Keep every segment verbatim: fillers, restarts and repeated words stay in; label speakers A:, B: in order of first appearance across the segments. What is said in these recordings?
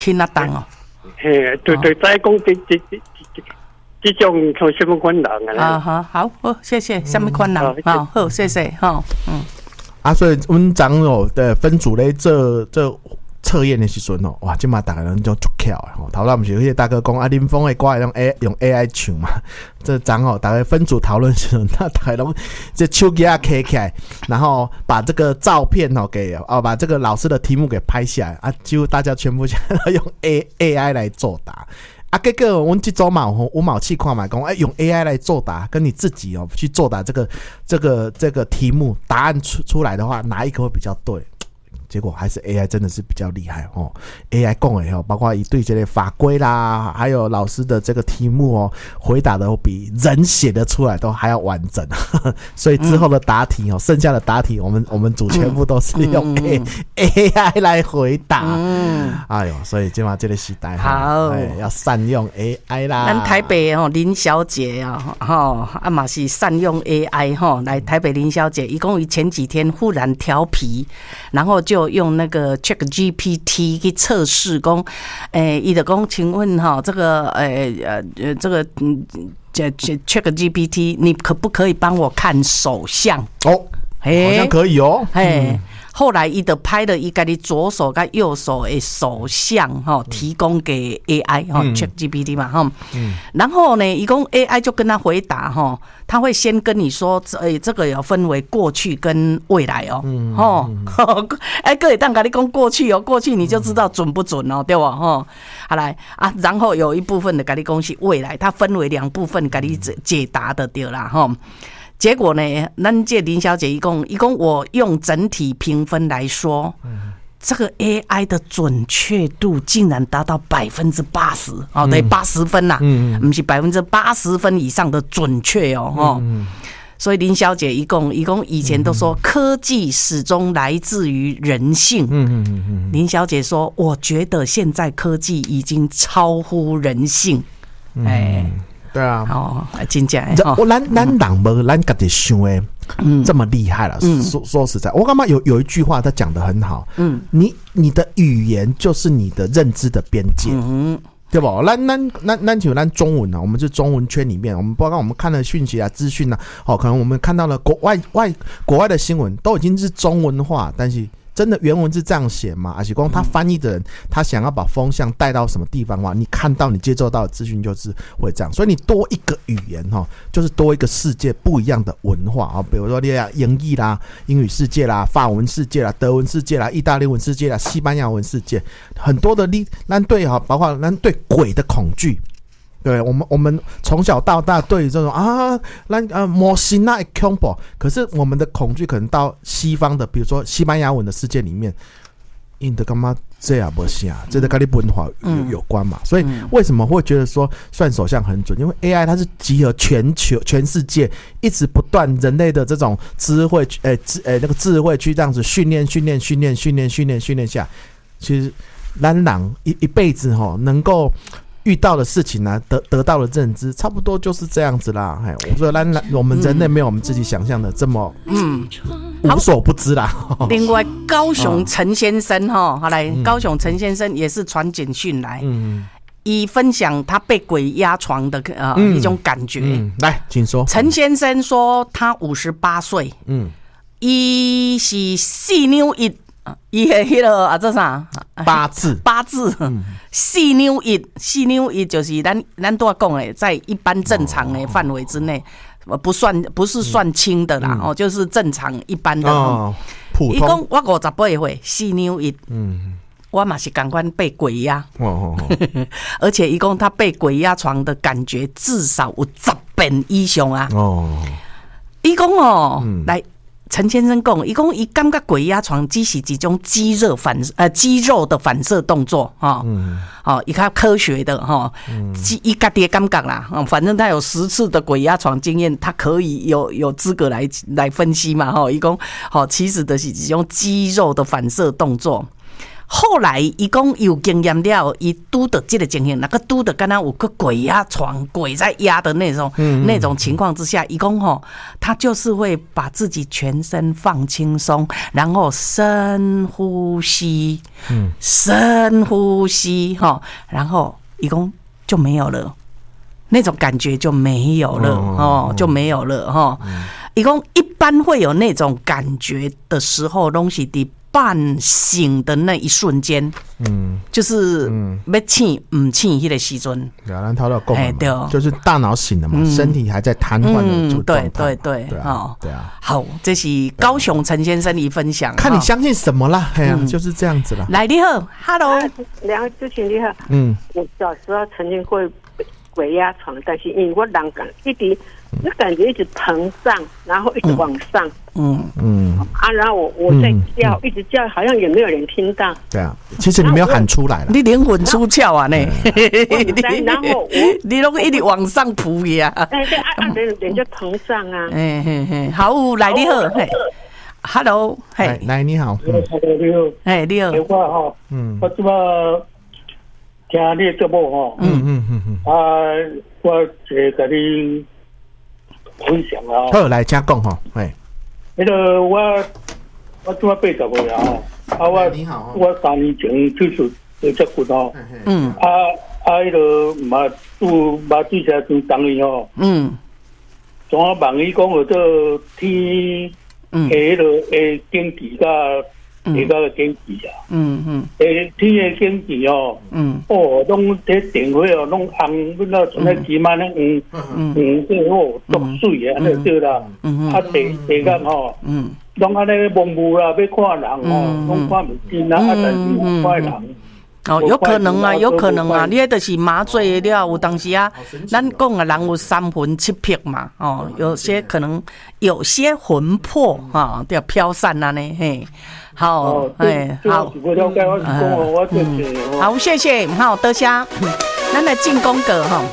A: 轻啊重哦。
B: 嘿，对对，再讲这这这这这种像什么款人啊？
A: 啊好，好，好，谢谢。什么款人？好，好，谢谢，哈，嗯。
C: 啊，所以阮长哦的分组咧，这这测验的时阵哦，哇，今嘛大家人就足巧的吼。头咱不是有些大哥讲啊，林峰的歌用 A 用 A I 唱嘛，这长哦，大家分组讨论时阵，那大家拢这手机啊开起来，然后把这个照片哦给哦，把这个老师的题目给拍下来啊，几乎大家全部用 A A I 来作答。啊，结果我们这周嘛，我冇去看嘛，讲哎，用 A I 来作答，跟你自己哦去作答这个这个这个题目答案出出来的话，哪一个会比较对？结果还是 A I 真的是比较厉害哦 ，A I 讲的哦，包括一对这类法规啦，还有老师的这个题目哦，回答的比人写的出来都还要完整，呵呵所以之后的答题哦，剩下的答题我们我们组全部都是用 A、嗯、A I 来回答，嗯，哎呦，所以今嘛这个时代
A: 好、
C: 哎，要善用 A I 啦。
A: 咱台北哦林小姐啊，吼啊嘛是善用 A I 吼，来台北林小姐，一共于前几天忽然调皮，然后就用那个 ChatGPT 去测试，讲，诶，伊就讲，请问哈，这个，诶，呃，这个，嗯，这 ChatGPT， 你可不可以帮我看手相？
C: 哦，好像可以哦，
A: 哎。后来伊就拍了伊家己左手跟右手的手相哈，提供给 A I 哈 ChatGPT 嘛哈，然后呢，伊讲 A I 就跟他回答哈，他会先跟你说，诶，这个有分为过去跟未来哦，吼，哎，各位当跟你讲过去哦，过去你就知道准不准哦，对吧？哈，好来啊，然后有一部分的跟你讲是未来，它分为两部分跟你解答的对啦哈。结果呢，咱这林小姐一共一共我用整体评分来说，嗯、这个 A I 的准确度竟然达到百分之八十，哦，对，八十分呐、啊，嗯，不是百分之八十分以上的准确哦，哈、嗯。所以林小姐一共一共以前都说科技始终来自于人性，嗯嗯嗯嗯。林小姐说，我觉得现在科技已经超乎人性，嗯、哎。
C: 对啊，
A: 哦，真正
C: 的，我咱咱人无咱家己想的这么厉害了。嗯、说说实在，我干嘛有有一句话他讲得很好，嗯，你你的语言就是你的认知的边界，嗯，对吧？咱咱咱咱就咱中文啊，我们是中文圈里面，我们包括我们看的讯息啊、资讯啊，哦，可能我们看到了国外外国外的新闻都已经是中文化，但是。真的原文是这样写吗？而且光他翻译的人，他想要把风向带到什么地方的话，你看到你接受到的资讯就是会这样。所以你多一个语言哈，就是多一个世界不一样的文化啊。比如说你讲英语啦、英语世界啦、法文世界啦、德文世界啦、意大利文世界啦、西班牙文世界，很多的你咱对哈，包括咱对鬼的恐惧。对我们，我们从小到大对这种啊，那呃魔神啊恐怖，可是我们的恐惧可能到西方的，比如说西班牙文的世界里面，印的干嘛这样不行啊？这个跟你文化有有关嘛？所以为什么会觉得说算手相很准？因为 A I 它是集合全球全世界一直不断人类的这种智慧，呃智呃那个智慧去这样子训练训练训练训练训练训练下，其实咱人一一辈子哈能够。遇到的事情呢、啊，得得到的认知，差不多就是这样子啦。哎，我说，咱我们人类没有我们自己想象的这么嗯无所不知啦。
A: 另外，高雄陈先生哈，好来，高雄陈先生也是传简讯来，嗯，以分享他被鬼压床的呃、嗯、一种感觉、
C: 嗯。来，请说。
A: 陈先生说，他五十八岁，嗯，伊是四妞一。伊的迄个啊，这啥
C: 八字？
A: 八字，四妞一，四妞一就是咱咱都要讲诶，在一般正常的范围之内，不算不是算轻的啦，哦、嗯，就是正常一般的。哦，普通。伊讲我五十八岁，四妞一，嗯，我嘛是赶快被鬼压，哦哦哦而且伊讲他被鬼压床的感觉至少有十遍以上啊。哦，伊讲哦，嗯、来。陈先生讲，伊讲伊感觉鬼压床只是一种肌肉反呃肌肉的反射动作哈，嗯，哦，伊较科学的哈，伊家己的感觉啦，反正他有十次的鬼压床经验，他可以有有资格来来分析嘛哈，伊讲，好，其实的是一种肌肉的反射动作。 后来伊讲有经验了，伊拄到这个情形，那个拄到敢若有个鬼压床、鬼在压的那种、嗯、那种情况之下，伊讲吼，他就是会把自己全身放轻松，然后深呼吸，嗯，深呼吸哈，然后伊讲就没有了，那种感觉就没有了哦、嗯，就没有了哈。伊讲、嗯、一般会有那种感觉的时候，拢是伫半醒的那一瞬间，嗯，就是要醒唔醒迄个时阵，
C: 对啊，咱头都讲了嘛，就是大脑醒了嘛，嗯、身体还在瘫痪的状态，
A: 对对对，
C: 对啊，对啊。
A: 好，这是高雄陈先生的分享，
C: 看你相信什么啦，哎呀、嗯，就是这样子啦。
A: 来，你好 ，Hello，
B: 两位主持人你好，嗯，我小时候曾经会鬼压床，但是因为我人感一直。那感觉一直膨胀，然后一直往上，嗯嗯啊，然后我我在叫、嗯，一直叫，好像也没有人听到。对
C: 啊，其实你没有喊出来了，
A: 你灵魂出窍啊，呢。
B: 然后我，
A: 你都一直往上扑呀。
B: 哎对啊，人人就膨胀啊。
A: 哎嘿嘿，好，来你好，嘿 ，Hello， 嘿，
C: 来你好，
B: 你好，
A: 哎你好，
B: 我哈，嗯，我怎么听你节目哈，嗯嗯嗯嗯，啊，我这个你。分享啊！
C: 好，来请讲吼，哎，
B: 那个我我做八十岁啊，啊我你好，我三年前手术做这骨头，嗯，啊啊，那个嘛做嘛做起来做当医哦，嗯，从啊问伊讲有这天，嗯，迄个诶经济甲。迄个经济啊，嗯嗯，诶，天的经济哦，嗯，哦，拢迄电话哦，拢红，阮那存在几万咧，嗯嗯嗯，即好足水啊，安尼对啦，啊地地间吼，嗯，拢安尼蒙雾啦，要看人哦，拢看唔见啊，啊，但是有看人。
A: 哦，有可能啊，有可能啊，你迄就是麻醉了，有当时啊，咱讲啊，人有三魂七魄嘛，哦，有些可能有些魂魄哈，要飘散啊呢，嘿。好，哎，好，好，谢谢，好，多谢，咱来进功课哈。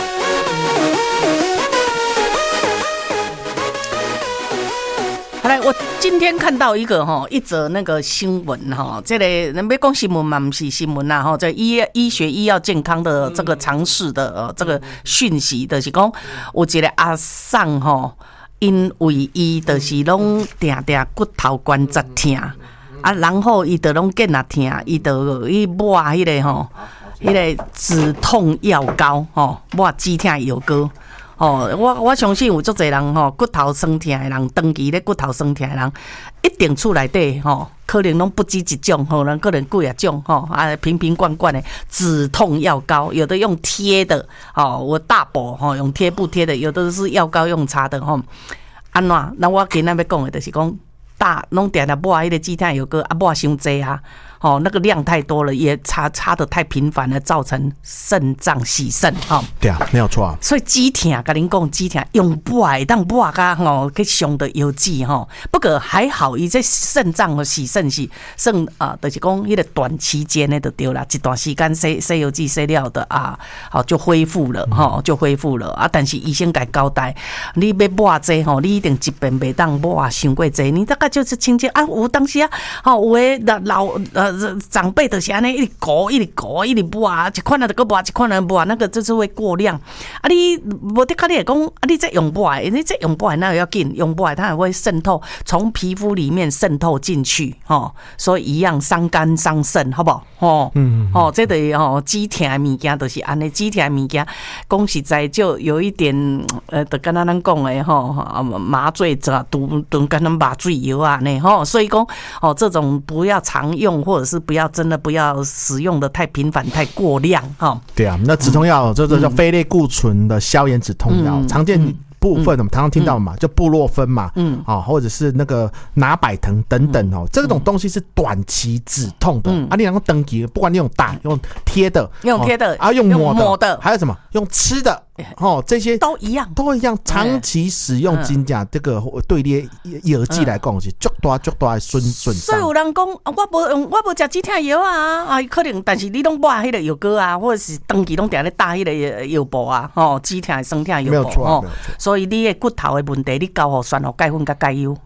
A: 好来，我今天看到一个哈，一则那个新闻哈，这个人别讲新闻嘛，不是新闻啦哈，在医医学医药健康的这个尝试的呃这个讯息，就是讲有一个阿桑哈，因为伊就是拢定定骨头关节痛。啊，然后伊就拢见啊疼，伊就伊抹迄个吼，迄个止痛药膏吼，抹止痛药膏。哦，我我相信有足侪人吼，骨头酸痛的人，长期咧骨头酸痛的人，一定厝内底吼，可能拢不止一种，可能可能几啊种吼，啊瓶瓶罐罐的止痛药膏，有的用贴的，哦，我大补吼用贴布贴的，有的是药膏用擦的吼。安怎？那我今仔要讲的就是讲。大弄点的抹迄个止痛药膏啊，抹伤济啊，哦，那个量太多了，也擦擦的太频繁了，造成肾脏洗肾哦。
C: 对啊，没有错啊。
A: 所以止痛，跟您讲止痛用抹，当抹噶吼，去上的药剂吼。不过还好，伊这肾脏和洗肾是肾啊，就是讲迄个短期间的就对啦，一段时间洗洗药剂洗了的啊，好就恢复了哈、嗯，就恢复了啊。但是医生甲交代，你要抹这吼，你一定一遍袂当抹伤过济，你大概就是亲戚啊，有当时啊，吼有诶老呃。长辈就是安尼一直搞一直搞一直抹啊，一款啊就搁抹，一款啊抹，那个就是会过量。啊你，你无的确你会讲，啊你这用抹，你这用抹那要紧，用抹它也会渗透，从皮肤里面渗透进去，吼，所以一样伤肝伤肾，好不好？吼，嗯，吼，这个吼止痛的物件就是安尼，止痛的物件，讲实在就有一点，呃，就跟咱咱讲的吼，麻醉者毒毒跟咱麻醉药啊呢，吼，所以讲，哦，这种不要常用或者是不要真的不要使用的太频繁太过量哈。对
C: 啊，那止痛药这这叫非类固醇的消炎止痛药，嗯、常见部分我们常常听到嘛，嗯、就布洛芬嘛，嗯，啊、哦，或者是那个拿百疼等等哦，这种东西是短期止痛的，嗯、啊，你能够登记，不管你用打用贴的，
A: 用贴的、哦、
C: 啊，用抹的，
A: 抹的，
C: 还有什么用吃的。哦，这些
A: 都一样，
C: 都一样。长期使用真正这个对你药剂来讲是足大足大的损损伤。
A: 所以有人讲，我无用，我无食止痛药啊，啊，可能，但是你拢抹迄个药膏啊，或者是长期拢定咧打迄个药布啊，吼，止痛、酸痛药布，吼，所以你的骨头的问题，你交互酸互钙粉甲钙油，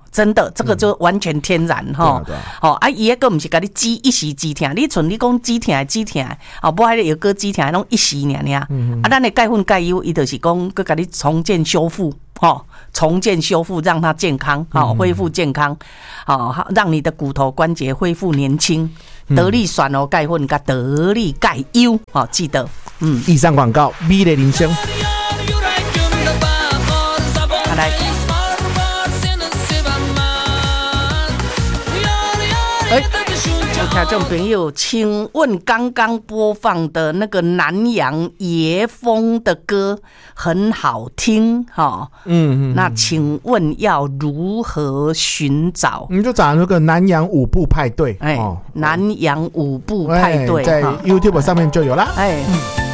A: 真的，这个就完全天然哈。哦，啊，伊迄个毋是甲你止一时止痛，你像你讲止痛止痛，哦，无迄个药膏止痛，拢一时尔尔。嗯、啊，咱的钙粉钙优，伊就是讲，佮甲你重建修复，哈，重建修复，让它健康，好、哦，恢复健康，好、哦，让你的骨头关节恢复年轻。得力酸哦钙粉甲得力钙优，好、哦，记得。嗯，
C: 以上广告，美丽人生。
A: 好来。哎，有听众朋友，请问刚刚播放的那个南洋野风的歌很好听哈，嗯嗯，那请问要如何寻找？
C: 你就找那个南洋舞步派对，
A: 哎，哦、南洋舞步派对，
C: 在 YouTube 上面就有啦，
A: 哎。嗯